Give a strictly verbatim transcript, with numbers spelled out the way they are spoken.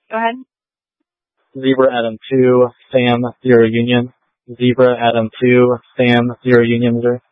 Go ahead. Zebra Adam two, Sam zero Union. Zebra Adam two, Sam zero Union, Missouri.